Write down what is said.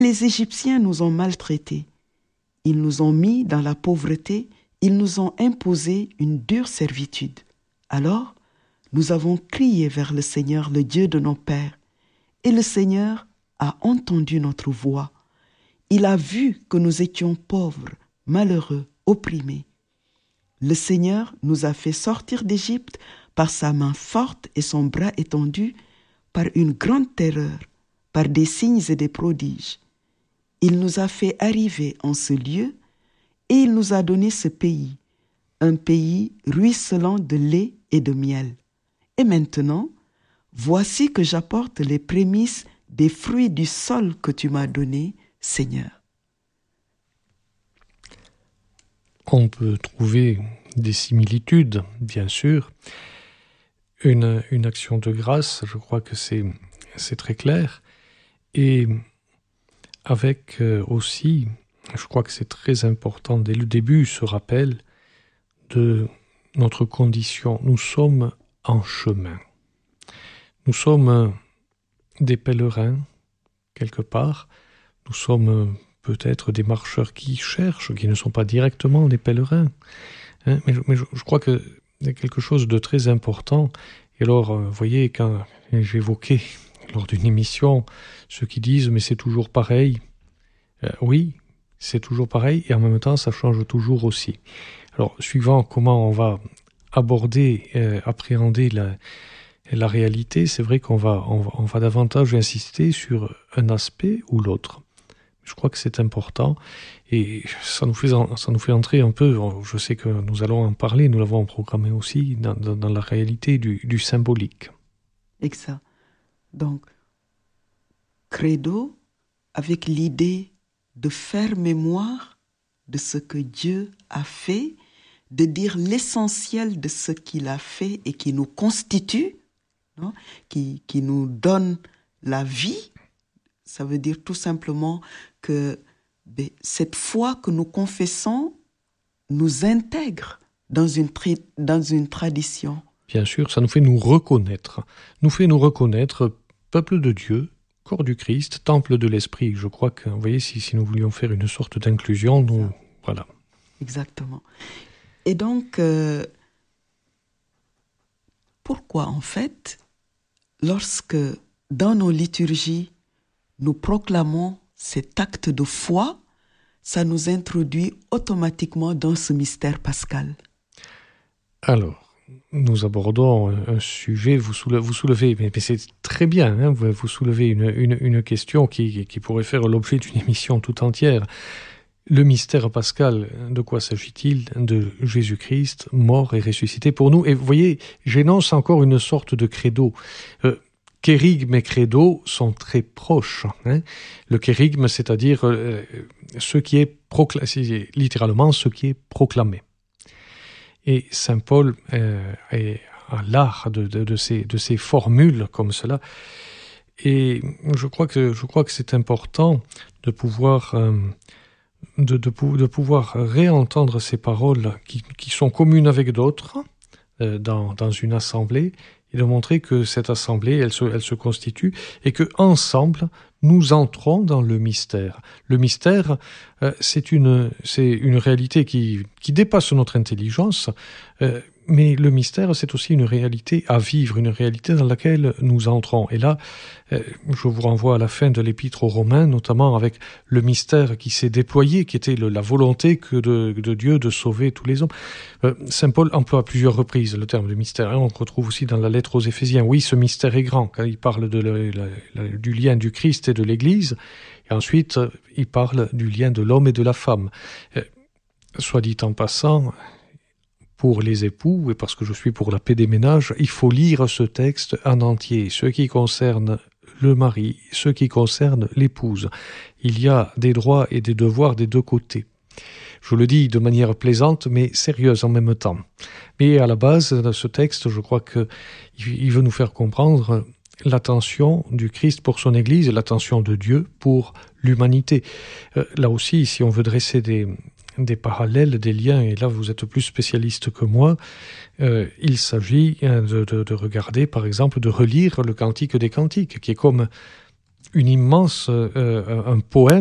Les Égyptiens nous ont maltraités. Ils nous ont mis dans la pauvreté, ils nous ont imposé une dure servitude. Alors, nous avons crié vers le Seigneur, le Dieu de nos pères, et le Seigneur a entendu notre voix. Il a vu que nous étions pauvres, malheureux, opprimés. Le Seigneur nous a fait sortir d'Égypte par sa main forte et son bras étendu, par une grande terreur, par des signes et des prodiges. Il nous a fait arriver en ce lieu et il nous a donné ce pays, un pays ruisselant de lait et de miel. Et maintenant, voici que j'apporte les prémices des fruits du sol que tu m'as donné, Seigneur. On peut trouver des similitudes, bien sûr. Une action de grâce, je crois que c'est très clair. Et avec aussi, je crois que c'est très important, dès le début, ce rappel de notre condition. Nous sommes en chemin. Nous sommes des pèlerins, quelque part. Nous sommes peut-être des marcheurs qui cherchent, qui ne sont pas directement des pèlerins. Mais je crois que c'est quelque chose de très important. Et alors, vous voyez, quand j'évoquais lors d'une émission ceux qui disent « mais c'est toujours pareil », oui, c'est toujours pareil, et en même temps, ça change toujours aussi. Alors, suivant comment on va aborder, appréhender la réalité, c'est vrai qu'on va davantage insister sur un aspect ou l'autre. Je crois que c'est important et ça nous fait entrer un peu, je sais que nous allons en parler, nous l'avons programmé aussi, dans la réalité du symbolique. Exact. Donc, credo, avec l'idée de faire mémoire de ce que Dieu a fait, de dire l'essentiel de ce qu'il a fait et qui nous constitue, non? Qui nous donne la vie. Ça veut dire tout simplement que cette foi que nous confessons nous intègre dans une tradition. Bien sûr, ça nous fait nous reconnaître. Peuple de Dieu, corps du Christ, temple de l'Esprit. Je crois que, vous voyez, si nous voulions faire une sorte d'inclusion, voilà. Exactement. Et donc, pourquoi en fait, lorsque dans nos liturgies, nous proclamons cet acte de foi, ça nous introduit automatiquement dans ce mystère pascal. Alors, nous abordons un sujet, vous soulevez, mais c'est très bien, hein, vous soulevez une question qui pourrait faire l'objet d'une émission tout entière. Le mystère pascal, de quoi s'agit-il? De Jésus-Christ, mort et ressuscité pour nous. Et vous voyez, j'énonce encore une sorte de credo. Kérygme et credo sont très proches. Hein. Le kérygme, c'est-à-dire ce qui est littéralement ce qui est proclamé. Et saint Paul a l'art de ces formules comme cela. Et je crois que c'est important de pouvoir de pouvoir réentendre ces paroles qui sont communes avec d'autres dans une assemblée, et de montrer que cette assemblée, elle se constitue, et que ensemble nous entrons dans le mystère. Le mystère, c'est une réalité qui dépasse notre intelligence, mais le mystère, c'est aussi une réalité à vivre, une réalité dans laquelle nous entrons. Et là, je vous renvoie à la fin de l'Épître aux Romains, notamment avec le mystère qui s'est déployé, qui était la volonté de Dieu de sauver tous les hommes. Saint Paul emploie à plusieurs reprises le terme de mystère. On le retrouve aussi dans la lettre aux Éphésiens. Oui, ce mystère est grand, quand il parle du lien du Christ et de l'Église. Et ensuite, il parle du lien de l'homme et de la femme. Soit dit en passant, pour les époux, et parce que je suis pour la paix des ménages, il faut lire ce texte en entier, ce qui concerne le mari, ce qui concerne l'épouse. Il y a des droits et des devoirs des deux côtés. Je le dis de manière plaisante, mais sérieuse en même temps. Mais à la base de ce texte, je crois qu'il veut nous faire comprendre l'attention du Christ pour son Église et l'attention de Dieu pour l'humanité. Là aussi, si on veut dresser des parallèles, des liens, et là vous êtes plus spécialiste que moi, il s'agit de regarder, par exemple, de relire le Cantique des Cantiques, qui est comme un poème